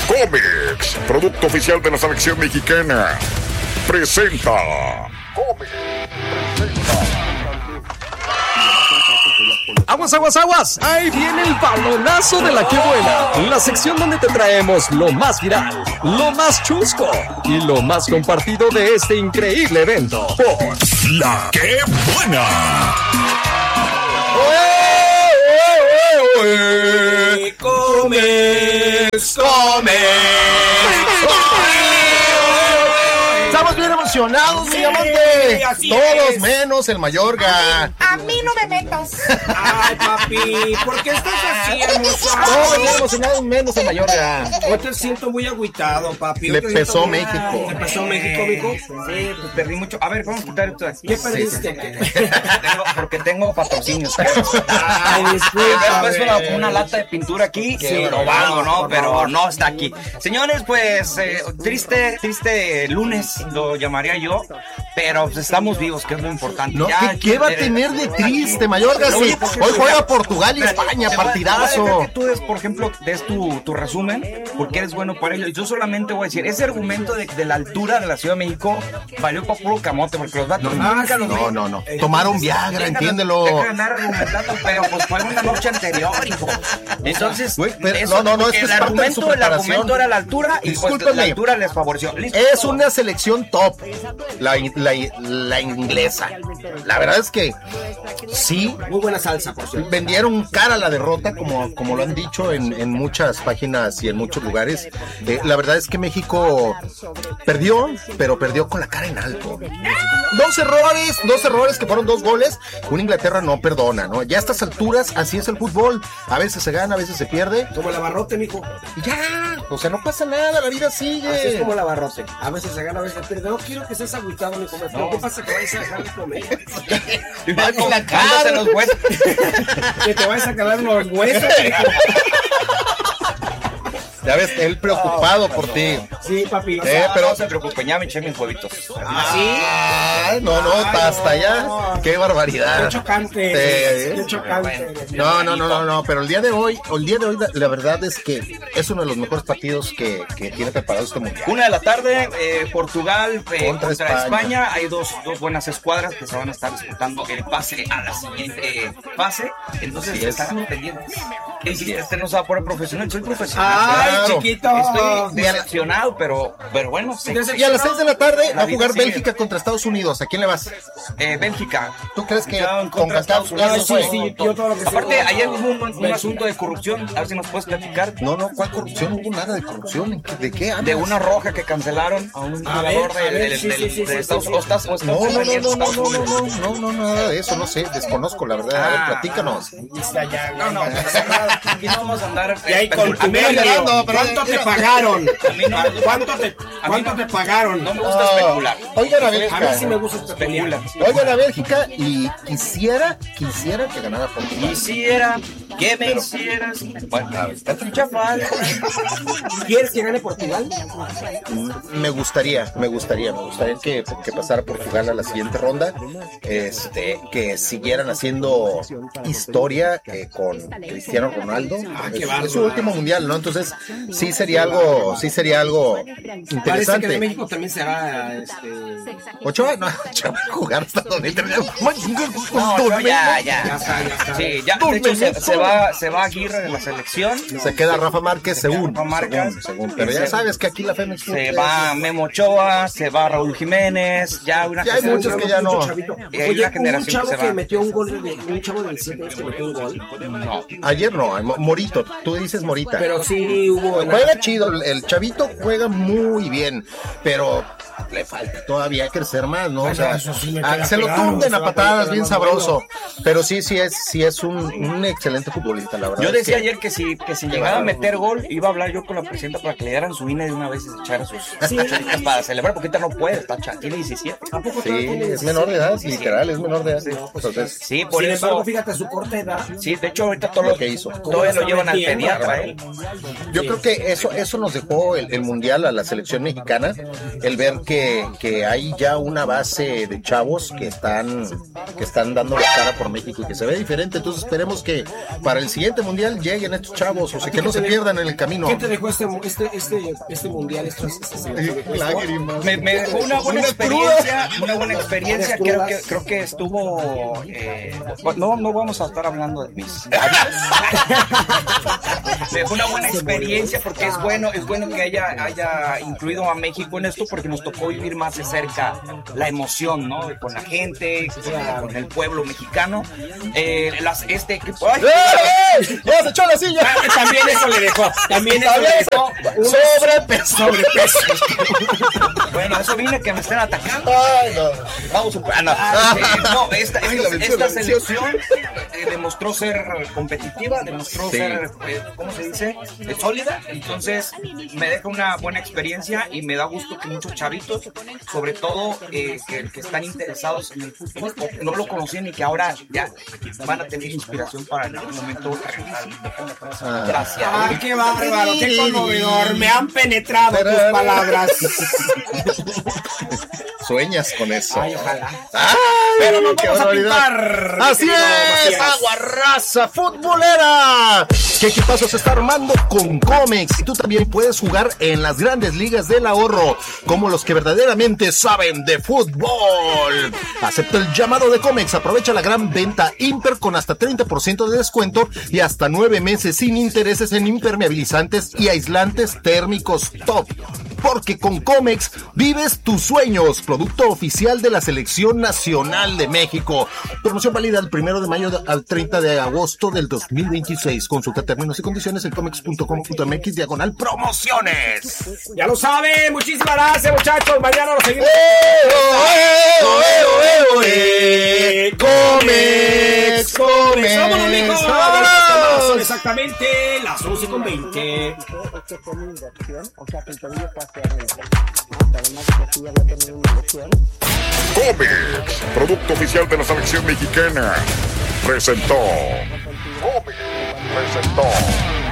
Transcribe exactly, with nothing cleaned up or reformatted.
Comex, producto oficial de la selección mexicana, presenta. Comex presenta. Aguas, aguas, aguas. Ahí viene el balonazo de la que buena. La sección donde te traemos lo más viral, lo más chusco y lo más compartido de este increíble evento. Por La que buena. Comex, Comex. Estamos bien emocionados, mi amante. Así Todos es. menos el Mayorga. A mí no me metas. Ay, papi, ¿por qué estás así, hermosa? Todos bien emocionados menos el Mayorga. Hoy te siento muy agüitado, papi. Le Hoy te pesó siento muy- México. ¿Le pesó México, mijo? Sí, pues perdí mucho. A ver, vamos a quitar esto de aquí. ¿Qué perdiste? Tengo- porque tengo patrocinios. Ay, disculpa. Es una, una lata de pintura aquí, Sí, sí, por robado, favor, ¿no? por Pero favor. no está aquí. Señores, pues, eh, triste, triste lunes, lo llamaría yo. Pero pues, estamos vivos, que es lo importante. No, Ya, ¿qué, qué va a eh, tener de triste, Mayorga? Oye, Sí, porque hoy tú- juega Portugal y Espérate, España, te voy a- te voy a partidazo. dejar que tú des, por ejemplo, des tu, tu resumen, porque eres bueno para ello. Yo solamente voy a decir, ese argumento de, de la altura de la Ciudad de México valió para puro camote, porque los datos nunca los No, no, no. Tomaron Viagra, entiéndelo. Deja de andar argumentando, pero pues fue una noche anterior, hijo. Entonces, Güey, pero- eso, no, no, no, porque es que el es parte de su argumento, el preparación. argumento era la altura y pues Discúlpame. la altura les favoreció. Listo. Es una selección top, la, la, la inglesa. La verdad es que sí, Muy buena salsa, por cierto. vendieron cara la derrota, como, como lo han dicho en, en muchas páginas y en muchos lugares. Eh, la verdad es que México perdió, pero perdió con la cara en alto. Dos errores, dos errores que fueron dos goles. Una Inglaterra no perdona, ¿no? Ya a estas alturas, así es el fútbol. A veces se gana, a veces se pierde. Como el abarrote, mijo. Y ya, o sea, no pasa nada, la vida sigue. Así es como el abarrote. A veces se gana, a veces se pierde. No quiero que estés agüitado, mijo. No. ¿Qué pasa que vayas a dejar de comer? Mami, la cara. Dándose los huesos. Que te vayas a calar los huesos, mijo. Ya ves, él preocupado por ti. Sí, papi. O Eh, sea, pero No se preocupen, ya me eché mis huevitos. Ah, no, no, Ay, hasta allá. no. Qué barbaridad. Qué chocante. Sí. Qué chocante. No, no, no, no, no, pero el día de hoy, el día de hoy, la, la verdad es que es uno de los mejores partidos que, que tiene preparado este mundial. Una de la tarde, eh, Portugal eh, Contra contra, España. España. Hay dos, dos buenas escuadras que se van a estar disputando el pase a la siguiente eh, fase. Entonces, Así es. están pendientes. Y si este no se va a poner profesional, soy profesional. Ay, Claro. chiquito. Estoy decepcionado, pero, pero bueno, sí. Y a las seis de la tarde La va a vida jugar sigue. Bélgica contra Estados Unidos. ¿A quién le vas? Eh, Bélgica. ¿Tú crees que Ya en con contra de Estados Estados Unidos? Unidos, sí, sí, yo todo lo que sé. Aparte, ayer hubo un, un asunto de corrupción. A ver si nos puedes platicar. No, no, ¿cuál corrupción? No hubo nada de corrupción. ¿De qué hablas? De una roja que cancelaron a un A ver, jugador a del, ver, del- sí, del- sí, sí, de sí, Estados sí. Unidos. ¿O estás- o estás No, no, no, pendiente no, de no, Estados no, no, Unidos? no, no, no, nada de eso, no sé, desconozco la verdad. A ver, Ah, platícanos. Está ya, No, no, aquí no vamos a andar. Y ahí con tu mira, medio, no, pero- ¿cuánto te pagaron? A mí no me gusta- ¿Cuánto te, a mí cuánto no- te pagaron? No me gusta especular. Oigan a A mí Bélgica. sí me gusta especular. Oigan a Bélgica y quisiera, quisiera que ganara Portugal. Quisiera que me hicieras. Bueno, está chafa. ¿Quieres que gane Portugal? Me gustaría, me gustaría, me gustaría que, que pasara Portugal a la siguiente ronda, este, que siguieran haciendo historia eh, con Cristiano Ronaldo. Ah, qué es, bárbaro. es su último mundial, ¿no? Entonces sí sería algo, sí sería algo Parece que de interesante. México también será este. Ochoa, no, Ochoa va a jugar hasta donde él termine. No, no, ya, ya. Ya está, ya está. Sí, ya. De hecho, se, se va, se va Aguirre de la selección. Se queda Rafa Márquez según, Rafa Márquez. según, según. Pero ya Se- sabes que aquí la Femex Se va Memo Ochoa, se va Raúl Jiménez. Ya, una Ya hay generación- muchos que ya no. Chavito. Y hay Oye, una un generación chavo que se que va. metió un gol, de, un chavo del siete años que metió un gol. No. Ayer no, Mo- Morito, tú dices Morita. Pero sí hubo. en la- Juega chido, el, el chavito juega muy bien, pero le falta todavía crecer más, ¿no? O sea, Eso sí me ah, queda se lo pegado, tunden se a va patadas pegando bien más sabroso, pero sí, sí es, sí es un, un excelente futbolista, la verdad. Yo es decía que- ayer que si, que si llegaba a meter gol, iba a hablar yo con la presidenta para que le dieran su I N E de una vez y se echara sus Sí. chelitas para celebrar, porque ahorita no puede, está cha- tiene diecisiete. ¿A poco Sí, todavía tiene es menor de edad, diecisiete? literal, es menor de edad. Entonces, Sí, por Sin eso. embargo, fíjate, su corta edad. Sí, de hecho ahorita todo Lo lo que hizo. todavía lo llevan al Bien, pediatra, ¿eh? yo creo que eso, eso nos dejó el, el mundial a la selección mexicana, el ver que, que hay ya una base de chavos que están, que están dando la cara por México y que se ve diferente. Entonces esperemos que para el siguiente mundial lleguen estos chavos, o sea, que no se pierdan en el camino. ¿Qué te dejó este, este, este, este mundial? Este, este, este, Lágrimas. Me, me dejó una buena experiencia, una buena experiencia. Creo que, creo que estuvo. Eh, no, no vamos a estar hablando de mis. Me dejó una buena experiencia porque es bueno, es bueno que haya, haya incluido a México en esto porque nos tocó vivir más de cerca la emoción, ¿no? Con la gente, con el pueblo mexicano. Eh, las, este equipo. ¡Ay! ¡Eh! ¡Ya se echó la silla! También eso le dejó. También eso le dejó. Sobrepeso. Sobrepeso. Bueno, eso viene que me estén atacando. Ay, no. Vamos un Ah, no, ah, eh, no, esta, Ay, esta, la mención, esta la mención. selección eh, demostró ser competitiva, demostró Sí. ser, eh, ¿cómo se dice? Eh, sólida. Entonces, me deja una buena experiencia y me da gusto que muchos chavitos, sobre todo eh, que, que están interesados en el fútbol, o que no lo conocían y que ahora ya van a tener inspiración para en algún momento realizar. Gracias. ¡Ah, qué bárbaro! ¡Qué conmovedor! Me han penetrado tus palabras. Sueñas con eso. Ay, ojalá. ¡Ay, Pero nos qué vamos a barbaridad! pintar, ¡Así querido es! Matías. ¡Aguarraza futbolera! ¿Qué equipazo se está armando con Comex? Y tú también puedes jugar en las grandes ligas del ahorro, como los que verdaderamente saben de fútbol. Acepta el llamado de Comex. Aprovecha la gran venta Imper con hasta treinta por ciento de descuento y hasta nueve meses sin intereses en impermeabilizantes y aislantes térmicos top. Porque con Comex vives tus sueños. Producto oficial de la Selección Nacional de México. Promoción válida del primero de mayo al treinta de agosto del dos mil veintiséis. Consulta términos y condiciones en comex punto com punto m x diagonal promociones. Ya lo saben. Muchísimas gracias, muchachos. Mañana nos seguimos. Comex, Comex. Vámonos, mijo. ¡Vámonos! Son exactamente las once con veinte. Comex, producto oficial de la selección mexicana, presentó. Comex presentó.